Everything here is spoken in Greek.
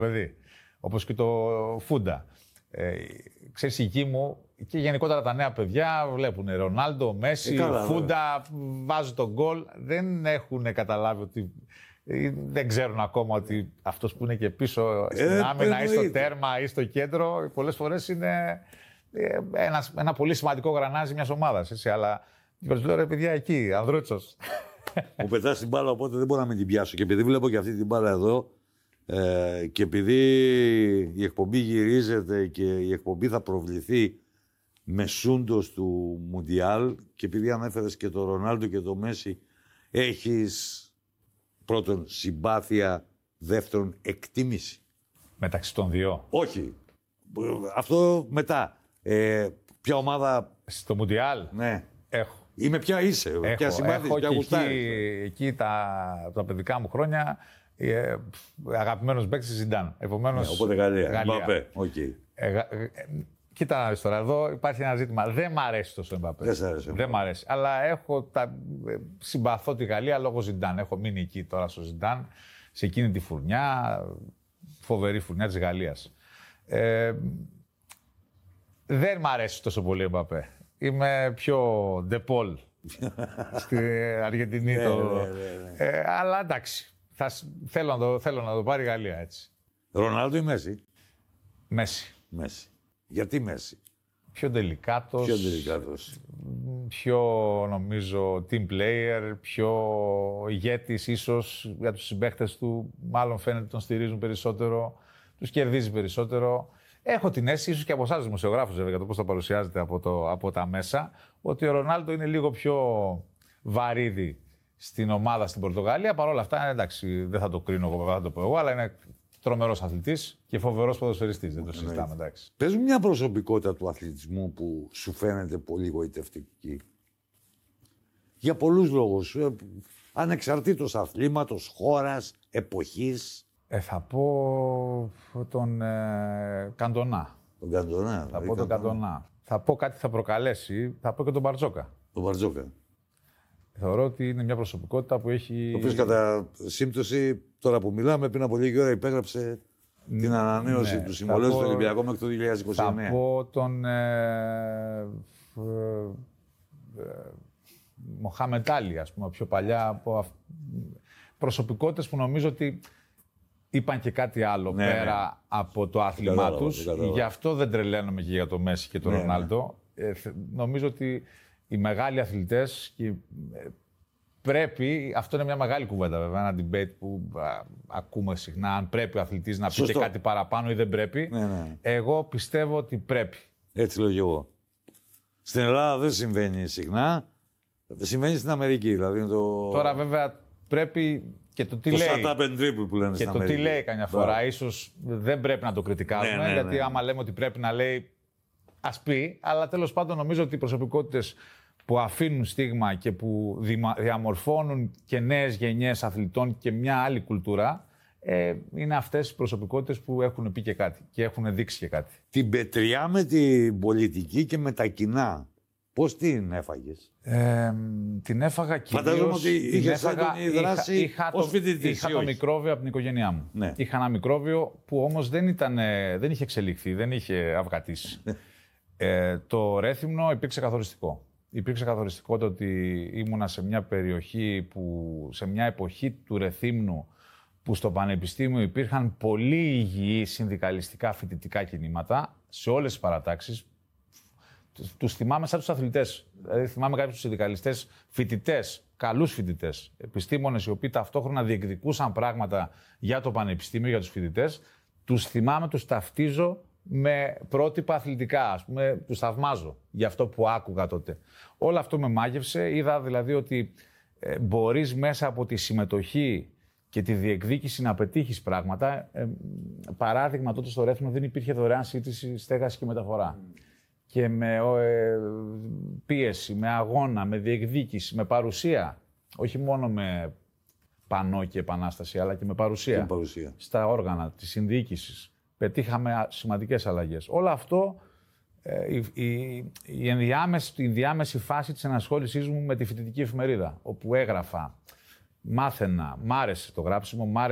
παιδί. Όπως και το Φούντα. Ξέρεις, η γη μου και γενικότερα τα νέα παιδιά βλέπουν Ρονάλντο, Μέση, Φούντα, βάζουν τον γκολ. Δεν έχουν καταλάβει ότι. Δεν ξέρουν ακόμα ότι αυτός που είναι και πίσω στην άμυνα ή στο τέρμα ή στο κέντρο πολλές φορές είναι ένα πολύ σημαντικό γρανάζι μιας ομάδας. Έτσι, αλλά λέω ρε παιδιά εκεί, Ανδρούτσος. Μου πετάς την μπάλα, οπότε δεν μπορώ να μην την πιάσω. Και επειδή βλέπω και αυτή την μπάλα εδώ και επειδή η εκπομπή γυρίζεται και η εκπομπή θα προβληθεί μεσούντος του Μουντιάλ και επειδή ανέφερες και το Ρονάλντο και το Μέση, έχεις πρώτον συμπάθεια, δεύτερον εκτίμηση. Μεταξύ των δύο. Όχι. Αυτό μετά. Ποια ομάδα... Στο Μουντιάλ. Ναι. Έχω. Είμαι ποια είσαι, ποια συμπάθεις, ποια γουστάρεις. Εκεί τα παιδικά μου χρόνια αγαπημένος παίκτης Ζιντάν. Επομένως, ναι, οπότε Γαλλία. Μπαπέ. Okay. Κοίτα τώρα, εδώ υπάρχει ένα ζήτημα. Δεν μ' αρέσει τόσο ο Εμπαπέ. Δεν μ' αρέσει. Αλλά συμπαθώ τη Γαλλία λόγω Ζιντάν. Έχω μείνει εκεί τώρα στο Ζιντάν, σε εκείνη τη φουρνιά, φοβερή φουρνιά της Γαλλίας. Δεν μ' αρέσει τόσο πολύ ο Εμπαπέ. Είμαι πιο ντεπόλ στην Αργεντινή. Αλλά εντάξει, θέλω να το πάρει η Γαλλία έτσι. Ρονάλντο ή Μέση? Μέση. Γιατί Μέση? Πιο τελικάτος. Πιο νομίζω team player, πιο ηγέτης ίσως για τους συμπαίκτες του. Μάλλον φαίνεται τον στηρίζουν περισσότερο, τους κερδίζει περισσότερο. Έχω την αίσθηση, ίσως και από εσάς δημοσιογράφους βέβαια, για το πώς θα παρουσιάζεται από τα μέσα, ότι ο Ρονάλντο είναι λίγο πιο βαρύδι στην ομάδα στην Πορτογαλία. Παρ' όλα αυτά, εντάξει, δεν θα το κρίνω εγώ, δεν θα το πω εγώ, αλλά είναι τρομερός αθλητής και φοβερός ποδοσφαιριστής. Δεν το συζητάμε, εντάξει. Πες μου μια προσωπικότητα του αθλητισμού που σου φαίνεται πολύ γοητευτική. Για πολλούς λόγους. Ανεξαρτήτως αθλήματος, χώρας, εποχής. Θα πω τον Καντονά. Τον Καντονά. Θα πω τον Καντονά. Θα πω κάτι θα προκαλέσει. Θα πω και τον Μπαρτζόκα. Τον Μπαρτζόκα. Θεωρώ ότι είναι μια προσωπικότητα που έχει. Το οποίος κατά σύμπτωση, τώρα που μιλάμε, πριν από λίγη ώρα υπέγραψε την ανανέωση του συμβολέου στο Ολυμπιακό μέχρι το 2029. Θα πω τον Μοχάμετ Άλι, ας πούμε, πιο παλιά. Προσωπικότητες που νομίζω ότι είπαν και κάτι άλλο πέρα από το άθλημά τους. Γι' αυτό δεν τρελαίνομαι και για το Μέση και τον Ρονάλντο. Νομίζω ότι οι μεγάλοι αθλητές πρέπει, αυτό είναι μια μεγάλη κουβέντα βέβαια, ένα debate που ακούμε συχνά, αν πρέπει ο αθλητής να πει και κάτι παραπάνω ή δεν πρέπει. Εγώ πιστεύω ότι πρέπει. Έτσι λέω και εγώ. Στην Ελλάδα δεν συμβαίνει συχνά, συμβαίνει στην Αμερική. Δηλαδή Τώρα βέβαια πρέπει και το τι λέει. Το stop and dribble που λένε και στην το Αμερική. τι λέει καμιά φορά, ίσως δεν πρέπει να το κριτικάρουμε, γιατί άμα λέμε ότι πρέπει να λέει, ας πει, αλλά τέλος πάντων νομίζω ότι οι προσωπικότητες που αφήνουν στίγμα και που διαμορφώνουν και νέες γενιές αθλητών και μια άλλη κουλτούρα, είναι αυτές οι προσωπικότητες που έχουν πει και κάτι και έχουν δείξει και κάτι. Την πετριά με την πολιτική και με τα κοινά, πώς την έφαγες? Την έφαγα κυρίως... Φαντάζομαι ότι είχες έντονη δράση ως φοιτητής. Είχα το μικρόβιο από την οικογένειά μου. Ναι. Είχα ένα μικρόβιο που όμως δεν είχε εξελιχθεί, δεν είχε αυγατήσει. Το Ρέθυμνο υπήρξε καθοριστικό. Υπήρξε καθοριστικό το ότι ήμουνα σε μια περιοχή, σε μια εποχή του Ρεθύμνου, που στο Πανεπιστήμιο υπήρχαν πολύ υγιή συνδικαλιστικά φοιτητικά κινήματα σε όλες τις παρατάξεις. Τους θυμάμαι σαν τους αθλητές. Δηλαδή θυμάμαι κάποιους συνδικαλιστές φοιτητές, καλούς φοιτητές, επιστήμονες οι οποίοι ταυτόχρονα διεκδικούσαν πράγματα για το Πανεπιστήμιο, για τους φοιτητές. Τους θυμάμαι, τους ταυτίζω με πρότυπα αθλητικά, ας πούμε, τους θαυμάζω για αυτό που άκουγα τότε. Όλο αυτό με μάγευσε. Είδα δηλαδή ότι μπορείς μέσα από τη συμμετοχή και τη διεκδίκηση να πετύχεις πράγματα. Παράδειγμα, τότε στο Ρέθυμνο δεν υπήρχε δωρεάν σύντηση, στέγαση και μεταφορά. Και με πίεση, με αγώνα, με διεκδίκηση, με παρουσία. Όχι μόνο με πανό και επανάσταση, αλλά και με παρουσία. Στα όργανα της συνδιοίκησης. Πετύχαμε σημαντικές αλλαγές. Όλο αυτό, η ενδιάμεση φάση της ενασχόλησής μου με τη φοιτητική εφημερίδα, όπου έγραφα, μάθαινα, μ' άρεσε το γράψιμο,